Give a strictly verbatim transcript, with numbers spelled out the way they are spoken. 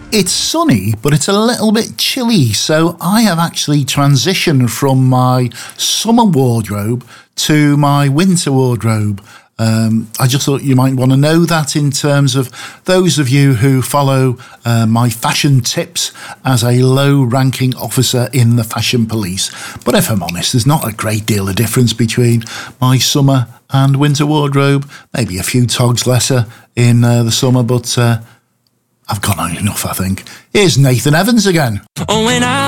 It's sunny, but it's a little bit chilly, so I have actually transitioned from my summer wardrobe to my winter wardrobe. Um, I just thought you might want to know that in terms of those of you who follow uh, my fashion tips as a low-ranking officer in the fashion police. But if I'm honest, there's not a great deal of difference between my summer and winter wardrobe. Maybe a few togs lesser in uh, the summer, but uh, I've gone on enough, I think. Here's Nathan Evans again. Oh, when I